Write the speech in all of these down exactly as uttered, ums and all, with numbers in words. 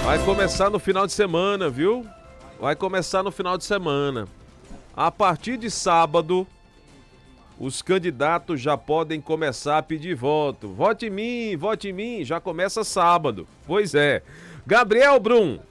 Vai começar no final de semana, viu? Vai começar no final de semana. A partir de sábado, os candidatos já podem começar a pedir voto. Vote em mim, vote em mim. Já começa sábado. Pois é. Gabriel Brum.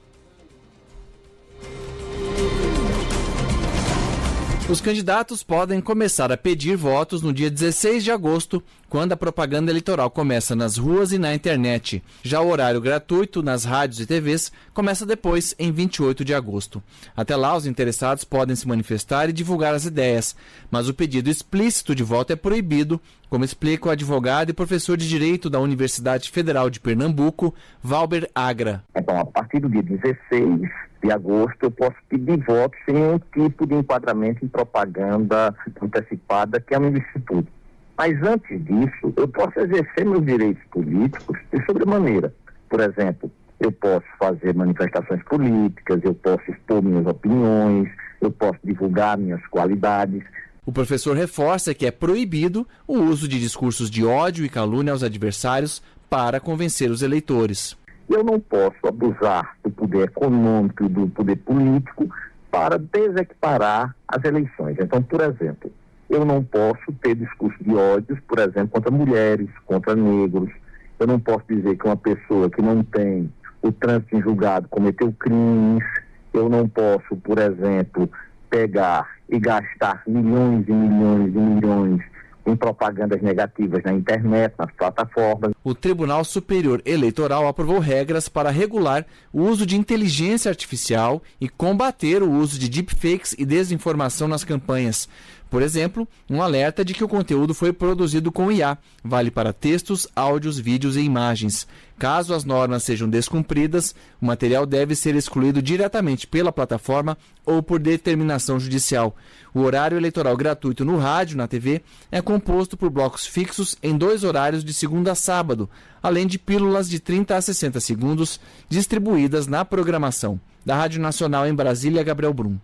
Os candidatos podem começar a pedir votos no dia dezesseis de agosto, quando a propaganda eleitoral começa nas ruas e na internet. Já o horário gratuito nas rádios e T Vs começa depois, em vinte e oito de agosto. Até lá, os interessados podem se manifestar e divulgar as ideias, mas o pedido explícito de voto é proibido, como explica o advogado e professor de Direito da Universidade Federal de Pernambuco, Valber Agra. Então, a partir do dia dezesseis de agosto, eu posso pedir voto sem nenhum tipo de enquadramento em propaganda antecipada, que é uma ilicitude. Mas antes disso, eu posso exercer meus direitos políticos de sobremaneira. Por exemplo, eu posso fazer manifestações políticas, eu posso expor minhas opiniões, eu posso divulgar minhas qualidades. O professor reforça que é proibido o uso de discursos de ódio e calúnia aos adversários para convencer os eleitores. Eu não posso abusar do poder econômico e do poder político para desequiparar as eleições. Então, por exemplo, eu não posso ter discurso de ódios, por exemplo, contra mulheres, contra negros. Eu não posso dizer que uma pessoa que não tem o trânsito em julgado cometeu crimes. Eu não posso, por exemplo, pegar e gastar milhões e milhões e milhões em propagandas negativas na internet, nas plataformas. O Tribunal Superior Eleitoral aprovou regras para regular o uso de inteligência artificial e combater o uso de deepfakes e desinformação nas campanhas. Por exemplo, um alerta de que o conteúdo foi produzido com I A, vale para textos, áudios, vídeos e imagens. Caso as normas sejam descumpridas, o material deve ser excluído diretamente pela plataforma ou por determinação judicial. O horário eleitoral gratuito no rádio e na T V é composto por blocos fixos em dois horários de segunda a sábado, além de pílulas de trinta a sessenta segundos distribuídas na programação. Da Rádio Nacional em Brasília, Gabriel Brum.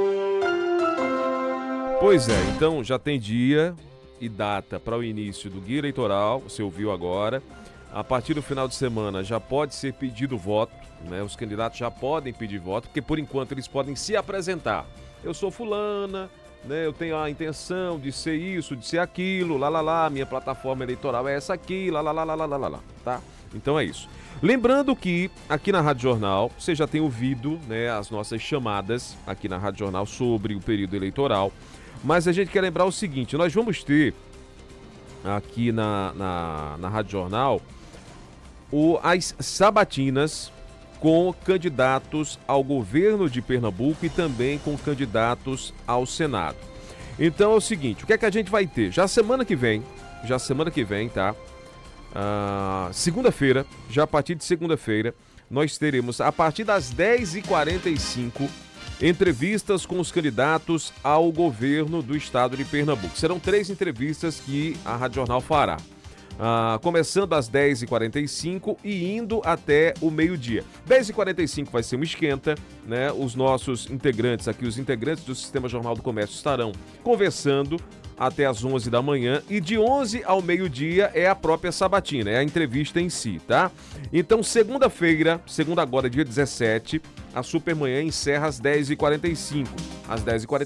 Pois é, então já tem dia e data para o início do guia eleitoral, você ouviu agora. A partir do final de semana já pode ser pedido voto, né? Os candidatos já podem pedir voto, porque por enquanto eles podem se apresentar. Eu sou fulana, né? Eu tenho a intenção de ser isso, de ser aquilo, lá, lá, lá, minha plataforma eleitoral é essa aqui, lá, lá, lá, lá, lá, lá, lá, tá? Então é isso. Lembrando que aqui na Rádio Jornal, você já tem ouvido, né, as nossas chamadas aqui na Rádio Jornal sobre o período eleitoral. Mas a gente quer lembrar o seguinte, nós vamos ter aqui na, na, na Rádio Jornal o, as sabatinas com candidatos ao governo de Pernambuco e também com candidatos ao Senado. Então é o seguinte, o que é que a gente vai ter? Já semana que vem, já semana que vem, tá? Ah, segunda-feira, já a partir de segunda-feira, nós teremos a partir das dez e quarenta e cinco entrevistas com os candidatos ao governo do estado de Pernambuco. Serão três entrevistas que a Rádio Jornal fará. Ah, começando às dez e quarenta e cinco e indo até o meio-dia. dez e quarenta e cinco vai ser um esquenta, né? Os nossos integrantes aqui, os integrantes do Sistema Jornal do Comércio estarão conversando até às onze da manhã e de onze ao meio-dia é a própria sabatina, é a entrevista em si, tá? Então, segunda-feira, segunda agora, dia dezessete, a Supermanhã encerra às dez e quarenta e cinco. Às dez e quarenta e cinco.